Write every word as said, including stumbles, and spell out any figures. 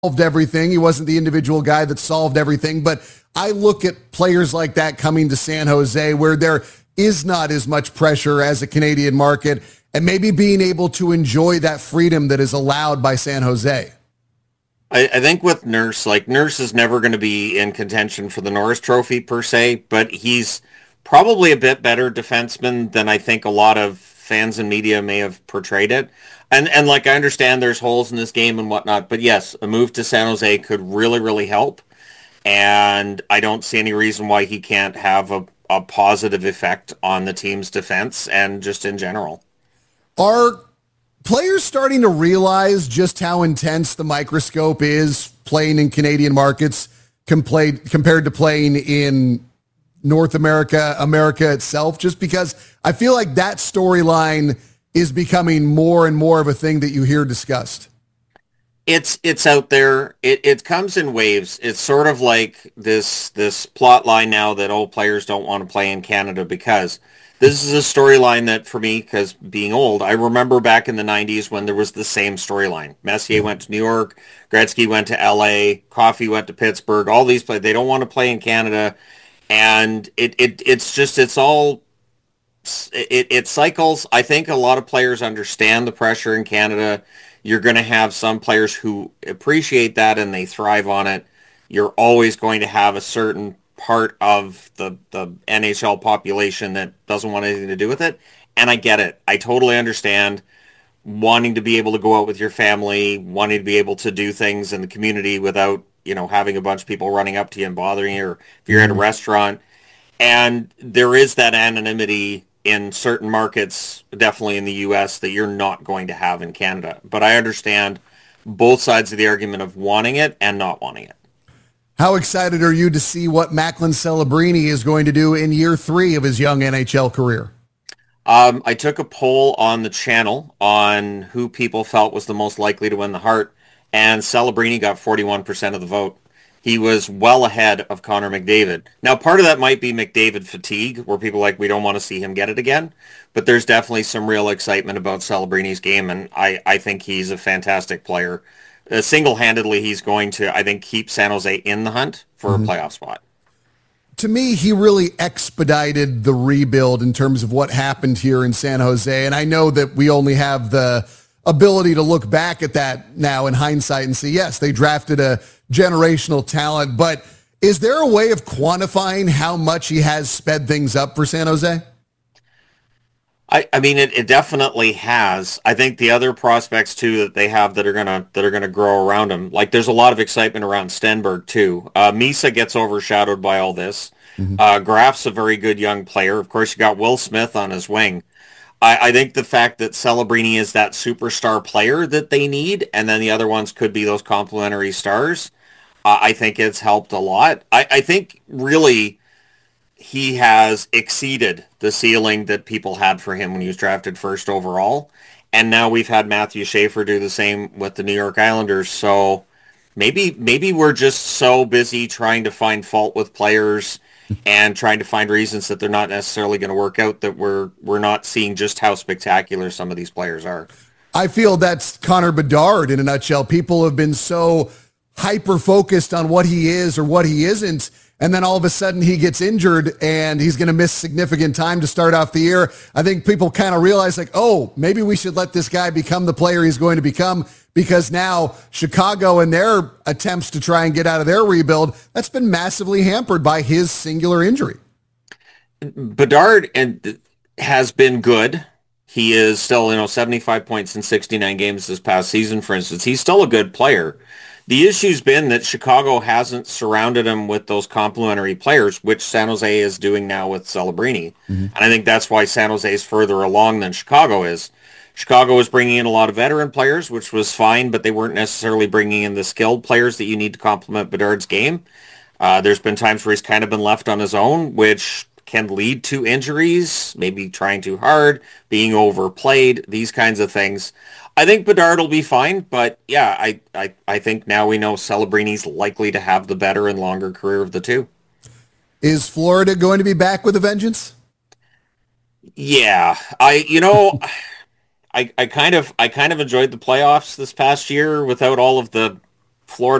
solved everything. He wasn't the individual guy that solved everything. But I look at players like that coming to San Jose where there is not as much pressure as a Canadian market and maybe being able to enjoy that freedom that is allowed by San Jose. I, I think with Nurse, like Nurse is never going to be in contention for the Norris Trophy per se, but he's probably a bit better defenseman than I think a lot of fans and media may have portrayed it. And and like I understand there's holes in this game and whatnot, but yes, a move to San Jose could really, really help. And I don't see any reason why he can't have a, a positive effect on the team's defense and just in general. Are players starting to realize just how intense the microscope is playing in Canadian markets compared compared to playing in North America, America itself? Just because I feel like that storyline is becoming more and more of a thing that you hear discussed. It's it's out there. It it comes in waves. It's sort of like this this plot line now that old players don't want to play in Canada because this is a storyline that for me, because being old, I remember back in the nineties when there was the same storyline. Messier went to New York, Gretzky went to L A, Coffey went to Pittsburgh. All these players, they don't want to play in Canada, and it it it's just it's all it it cycles. I think a lot of players understand the pressure in Canada. You're going to have some players who appreciate that and they thrive on it. You're always going to have a certain part of the, the N H L population that doesn't want anything to do with it. And I get it. I totally understand wanting to be able to go out with your family, wanting to be able to do things in the community without, you know, having a bunch of people running up to you and bothering you, or if you're at a restaurant. And there is that anonymity in certain markets, definitely in the U S, that you're not going to have in Canada. But I understand both sides of the argument of wanting it and not wanting it. How excited are you to see what Macklin Celebrini is going to do in year three of his young N H L career? Um, I took a poll on the channel on who people felt was the most likely to win the Hart, and Celebrini got forty-one percent of the vote. He was well ahead of Connor McDavid. Now, part of that might be McDavid fatigue, where people are like, we don't want to see him get it again. But there's definitely some real excitement about Celebrini's game, and I, I think he's a fantastic player. Uh, single-handedly, he's going to, I think, keep San Jose in the hunt for mm-hmm. a playoff spot. To me, he really expedited the rebuild in terms of what happened here in San Jose. And I know that we only have the ability to look back at that now in hindsight and say, yes, they drafted a generational talent, but is there a way of quantifying how much he has sped things up for San Jose? I, I mean, it, it definitely has. I think the other prospects too that they have that are gonna that are gonna grow around him, like there's a lot of excitement around Stenberg too. Uh, Misa gets overshadowed by all this. Mm-hmm. Uh, Graf's a very good young player. Of course, you got Will Smith on his wing. I, I think the fact that Celebrini is that superstar player that they need, and then the other ones could be those complementary stars. Uh, I think it's helped a lot. I, I think really he has exceeded the ceiling that people had for him when he was drafted first overall. And now we've had Matthew Schaefer do the same with the New York Islanders. So maybe maybe we're just so busy trying to find fault with players and trying to find reasons that they're not necessarily going to work out that we're we're not seeing just how spectacular some of these players are. I feel that's Connor Bedard in a nutshell. People have been so hyper-focused on what he is or what he isn't, and then all of a sudden he gets injured and he's going to miss significant time to start off the year. I think people kind of realize like, oh, maybe we should let this guy become the player he's going to become, because now Chicago and their attempts to try and get out of their rebuild, that's been massively hampered by his singular injury. Bedard and has been good. He is still, you know, seventy-five points in sixty-nine games this past season, for instance. He's still a good player. The issue's been that Chicago hasn't surrounded him with those complementary players, which San Jose is doing now with Celebrini. Mm-hmm. And I think that's why San Jose is further along than Chicago is. Chicago was bringing in a lot of veteran players, which was fine, but they weren't necessarily bringing in the skilled players that you need to complement Bedard's game. Uh, there's been times where he's kind of been left on his own, which can lead to injuries, maybe trying too hard, being overplayed, these kinds of things. I think Bedard will be fine, but yeah, I, I, I think now we know Celebrini's likely to have the better and longer career of the two. Is Florida going to be back with a vengeance? Yeah, I, you know, I, I kind of, I kind of enjoyed the playoffs this past year without all of the Florida